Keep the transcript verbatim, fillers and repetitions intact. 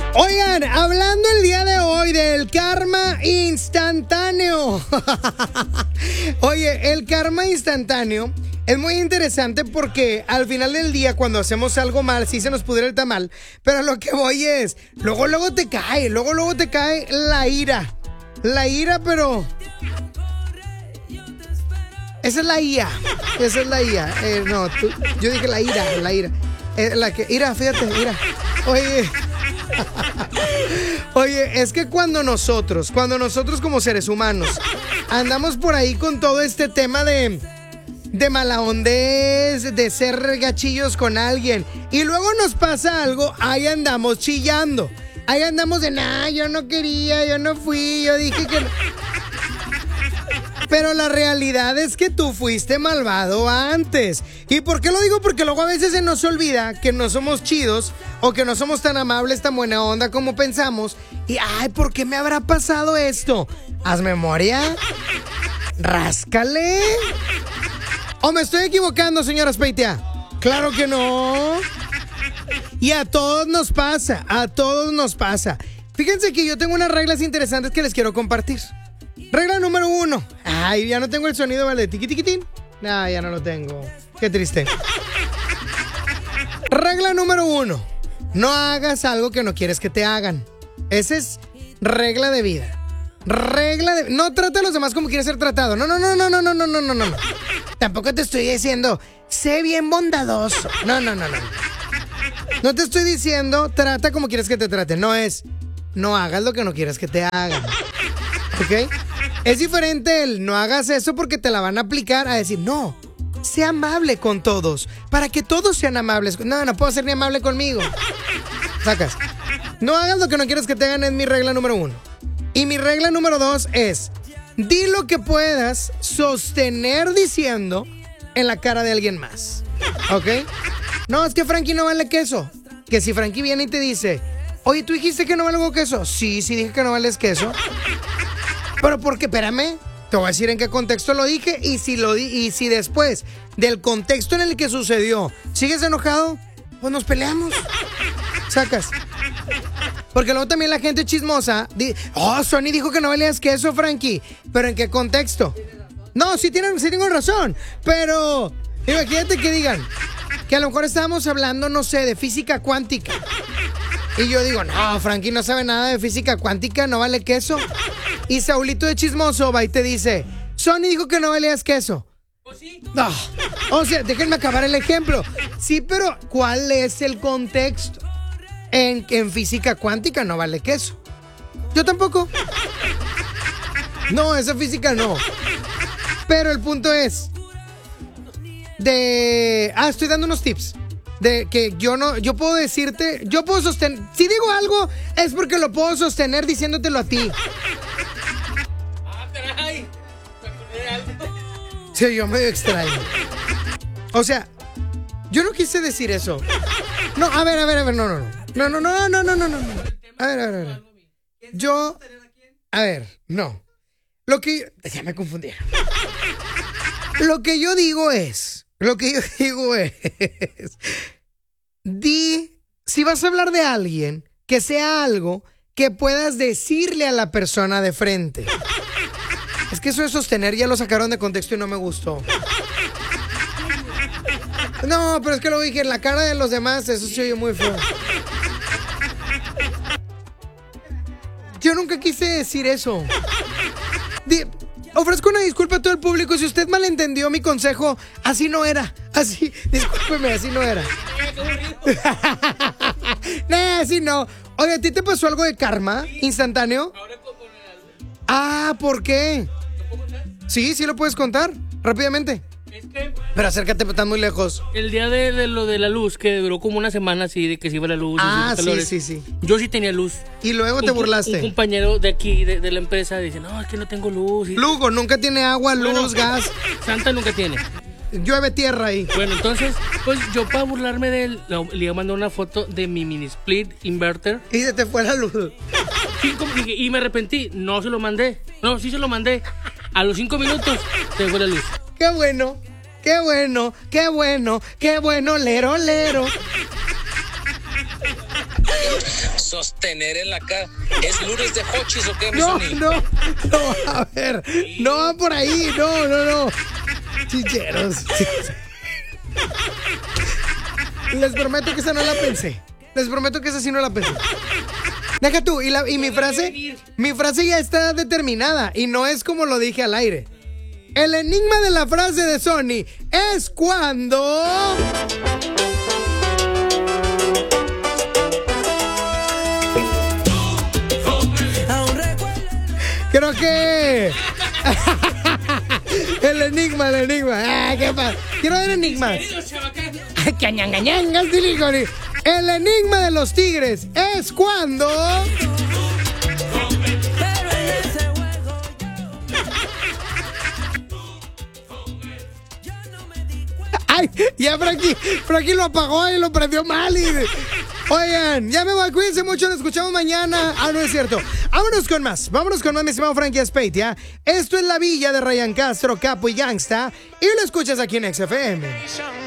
Oigan, hablando el día de hoy del karma instantáneo. Oye, el karma instantáneo es muy interesante porque al final del día, cuando hacemos algo mal, sí se nos pudre el tamal. Pero lo que voy es, luego, luego te cae, luego, luego te cae la ira. La ira, pero... Esa es la I A. Esa es la I A. Eh, no, tú, yo dije la ira, la ira. Eh, la que, ira, fíjate, ira. Oye... Oye, es que cuando nosotros, cuando nosotros como seres humanos andamos por ahí con todo este tema de, de mala ondez, de ser gachillos con alguien, y luego nos pasa algo, ahí andamos chillando. Ahí andamos de, nah, yo no quería, yo no fui, yo dije que no. Pero la realidad es que tú fuiste malvado antes. ¿Y por qué lo digo? Porque luego a veces se nos olvida que no somos chidos o que no somos tan amables, tan buena onda como pensamos. Y, ay, ¿por qué me habrá pasado esto? ¿Haz memoria? Ráscale. ¿O me estoy equivocando, señora Speitia? Claro que no. Y a todos nos pasa, a todos nos pasa. Fíjense que yo tengo unas reglas interesantes que les quiero compartir. Regla número uno. Ay, ya no tengo el sonido, ¿vale? Tiqui tiquitín. No, ya no lo tengo. Qué triste. Regla número uno. No hagas algo que no quieres que te hagan. Esa es regla de vida. Regla de... No trata a los demás como quieres ser tratado. No, no, no, no, no, no, no, no, no, no. Tampoco te estoy diciendo, sé bien bondadoso. No, no, no, no. No te estoy diciendo, trata como quieres que te traten. No es, no hagas lo que no quieres que te hagan. ¿Ok? Es diferente el no hagas eso porque te la van a aplicar a decir, no, sea amable con todos, para que todos sean amables. No, no puedo ser ni amable conmigo. Sacas. No hagas lo que no quieres que te hagan, es mi regla número uno. Y mi regla número dos es, di lo que puedas sostener diciendo en la cara de alguien más. ¿Ok? No, es que Frankie no vale queso. Que si Frankie viene y te dice, oye, ¿tú dijiste que no valgo queso? Sí, sí dije que no vales queso. Pero porque, espérame, te voy a decir en qué contexto lo dije y si lo di y si después del contexto en el que sucedió sigues enojado, pues nos peleamos. Sacas. Porque luego también la gente chismosa di, oh, Sony dijo que no valías queso, Frankie. ¿Pero en qué contexto? No, sí, tienen, sí tengo razón. Pero imagínate que digan que a lo mejor estábamos hablando, no sé, de física cuántica. Y yo digo, no, Frankie no sabe nada de física cuántica, no vale queso. Y Saulito de chismoso va y te dice, Sony dijo que no valías queso. ¿O sí? No. O sea, déjenme acabar el ejemplo. Sí, pero ¿cuál es el contexto? En, en física cuántica no vale queso. Yo tampoco. No, esa física no. Pero el punto es de... Ah, estoy dando unos tips. De que yo no, yo puedo decirte, yo puedo sostener, si digo algo es porque lo puedo sostener diciéndotelo a ti. Ah, caray. Sí, yo medio extraño. O sea, yo no quise decir eso. No, a ver, a ver, a ver, no, no, no. No, no, no, no, no, no, no. A ver, a ver, a ver. Yo, a ver, no. Lo que, ya me confundí. Lo que yo digo es, lo que yo digo es, di, si vas a hablar de alguien, que sea algo que puedas decirle a la persona de frente. Es que eso de sostener ya lo sacaron de contexto y no me gustó. No, pero es que lo dije en la cara de los demás, eso se oye muy feo. Yo nunca quise decir eso. Di, ofrezco una disculpa a todo el público si usted malentendió mi consejo. Así no era. Así, discúlpeme, así no era. No, así no. Oye, ¿a ti te pasó algo de karma instantáneo? Ah, ¿por qué? Sí, sí lo puedes contar rápidamente. Es que Pero acércate, estás muy lejos. el día de, de lo de la luz, que duró como una semana así, de que se iba la luz. Ah, y sí, calores, sí, sí. Yo sí tenía luz. Y luego te Un- burlaste. Un compañero de aquí, de, de la empresa, dice, no, es que no tengo luz. Y- Lugo, nunca tiene agua, luz, Bueno, gas. Santa nunca tiene. Llueve tierra ahí. Bueno, entonces, pues yo para burlarme de él, le le iba a mandar una foto de mi mini split inverter. Y se te fue la luz. Cinco- y, y me arrepentí, no se lo mandé. No, sí se lo mandé. A los cinco minutos se fue la luz. Qué bueno, qué bueno, qué bueno, qué bueno, lero, lero. sostener en la cara. ¿Es lunes de hochis o qué, mi No, Sony? no, no, a ver, no va por ahí, no, no, no. Chicheros. Les prometo que esa no la pensé. Les prometo que esa sí no la pensé. Deja tú, y, la, y mi frase, mi frase ya está determinada y no es como lo dije al aire. El enigma de la frase de Sony es cuando... Creo que... El enigma, el enigma. Ah, qué pasa. Quiero ver enigmas. Que ñangañangas, diligori. El enigma de los tigres es cuando... Ay, ya Frankie, Frankie lo apagó y lo prendió mal y... Oigan, ya me voy, cuídense mucho, nos escuchamos mañana. Ah, no es cierto. Vámonos con más, vámonos con más, mi estimado Frankie Azpeitia. Esto es La Villa de Ryan Castro, Capo y Gangsta, y lo escuchas aquí en X F M.